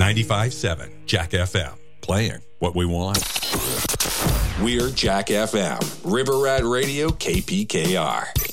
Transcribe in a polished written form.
95.7 Jack FM. Playing what we want. We're Jack FM. River Rat Radio, KPKR.